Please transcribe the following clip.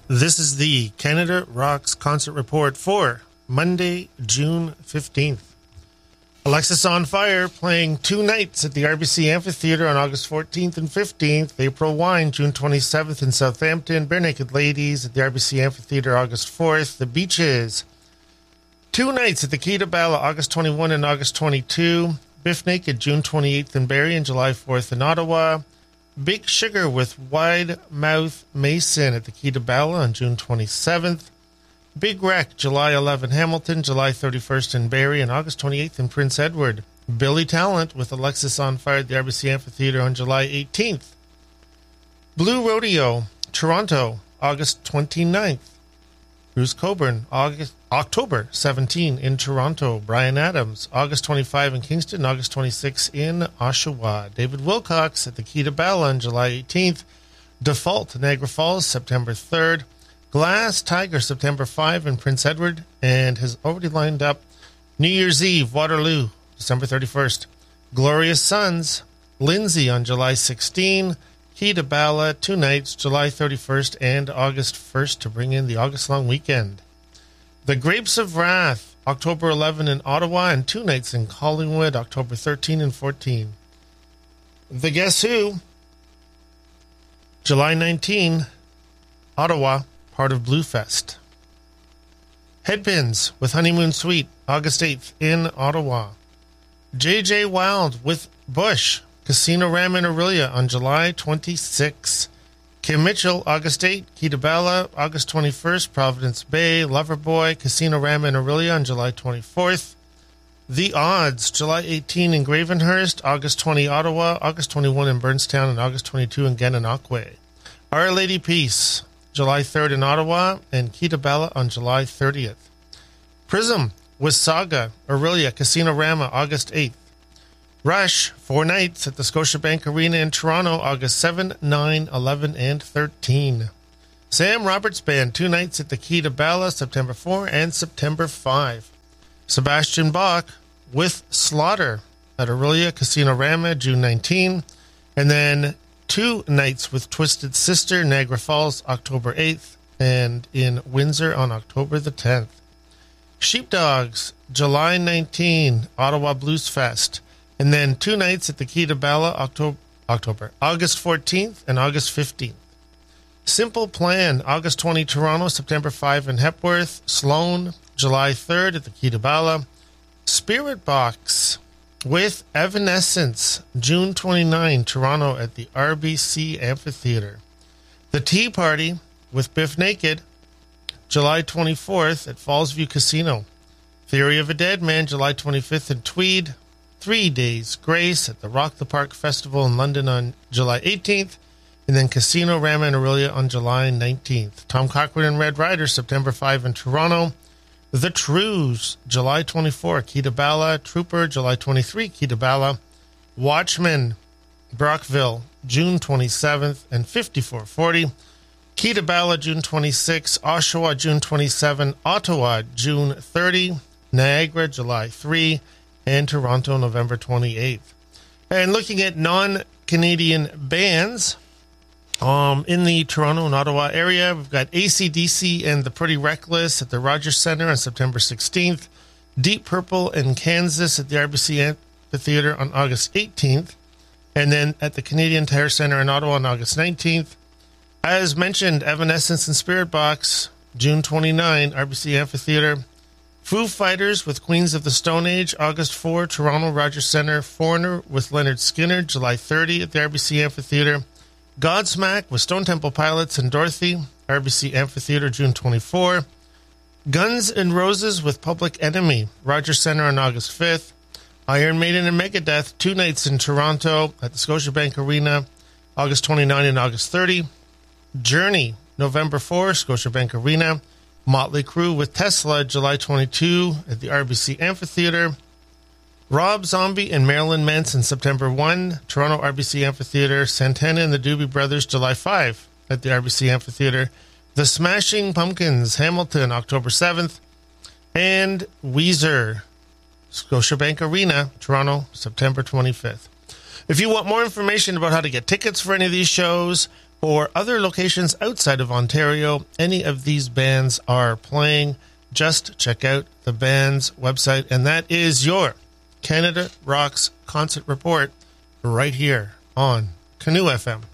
This is the Canada Rocks concert report for Monday, June 15th. Alexisonfire playing 2 nights at the RBC Amphitheatre on August 14th and 15th. April Wine, June 27th in Southampton. Barenaked Ladies at the RBC Amphitheatre August 4th. The Beaches, 2 nights at the Key to Bala, August 21 and August 22. Biff Naked, June 28th in Barrie and July 4th in Ottawa. Big Sugar with Wide Mouth Mason at the Key to Bala on June 27th. Big Wreck, July 11 Hamilton, July 31st in Barrie, and August 28th in Prince Edward. Billy Talent with Alexisonfire at the RBC Amphitheatre on July 18th. Blue Rodeo, Toronto, August 29th. Bruce Coburn, October 17 in Toronto. Brian Adams, August 25 in Kingston, August 26 in Oshawa. David Wilcox at the Key to Bala on July 18th. Default, Niagara Falls, September 3rd. Glass Tiger, September 5 in Prince Edward, and has already lined up New Year's Eve, Waterloo, December 31st. Glorious Sons, Lindsay on July 16. Key to Bala, 2 nights, July 31st and August 1st to bring in the August long weekend. The Grapes of Wrath, October 11 in Ottawa and 2 nights in Collingwood, October 13 and 14. The Guess Who, July 19, Ottawa, part of Bluefest. Headpins with Honeymoon Suite, August 8th in Ottawa. J.J. Wild with Bush, Casino Ram in Orillia on July 26. Kim Mitchell, August 8, Key to Bala, August 21st, Providence Bay, Loverboy, Casino Ram in Orillia on July 24th. The Odds, July 18 in Gravenhurst, August 20 Ottawa, August 21 in Burnstown, and August 22 in Gananoque. Our Lady Peace, July 3rd in Ottawa, and Key to Bala on July 30th. Prism with Saga, Orillia, Casino Rama, August 8th. Rush, 4 nights at the Scotiabank Arena in Toronto, August 7, 9, 11, and 13. Sam Roberts Band, 2 nights at the Key to Bala, September 4 and September 5. Sebastian Bach with Slaughter at Orillia, Casino Rama, June 19. And then 2 nights with Twisted Sister, Niagara Falls, October 8th, and in Windsor on October the 10th. Sheepdogs, July 19, Ottawa Blues Fest. And then 2 nights at the Key to Bala, August 14th and August 15th. Simple Plan, August 20, Toronto, September 5 in Hepworth. Sloan, July 3rd at the Key to Bala. Spirit Box with Evanescence, June 29, Toronto at the RBC Amphitheatre. The Tea Party with Biff Naked, July 24th at Fallsview Casino. Theory of a Dead Man, July 25th in Tweed. 3 Days Grace at the Rock the Park Festival in London on July 18th, and then Casino Rama and Orillia on July 19th. Tom Cochrane and Red Rider, September 5 in Toronto. The Trues, July 24, Key to Bala. Trooper, July 23, Key to Bala. Watchmen, Brockville, June 27th and 5440. Key to Bala, June 26, Oshawa, June 27, Ottawa, June 30, Niagara, July 3, and Toronto, November 28th. And looking at non-Canadian bands in the Toronto and Ottawa area, we've got AC/DC and the Pretty Reckless at the Rogers Centre on September 16th. Deep Purple in Kansas at the RBC Amphitheatre on August 18th. And then at the Canadian Tire Centre in Ottawa on August 19th. As mentioned, Evanescence and Spirit Box, June 29, RBC Amphitheatre. Foo Fighters with Queens of the Stone Age, August 4, Toronto, Rogers Centre. Foreigner with Leonard Skinner, July 30 at the RBC Amphitheatre. Godsmack with Stone Temple Pilots and Dorothy, RBC Amphitheatre, June 24. Guns N' Roses with Public Enemy, Rogers Centre on August 5th. Iron Maiden and Megadeth, 2 nights in Toronto at the Scotiabank Arena, August 29 and August 30. Journey, November 4, Scotiabank Arena. Motley Crue with Tesla, July 22 at the RBC Amphitheatre. Rob Zombie and Marilyn Manson, September 1, Toronto RBC Amphitheatre. Santana and the Doobie Brothers, July 5 at the RBC Amphitheatre. The Smashing Pumpkins, Hamilton, October 7th. And Weezer, Scotiabank Arena, Toronto, September 25th. If you want more information about how to get tickets for any of these shows, For other locations outside of Ontario, any of these bands are playing. Just check out the band's website, and that is your Canada Rocks Concert Report right here on Canoe FM.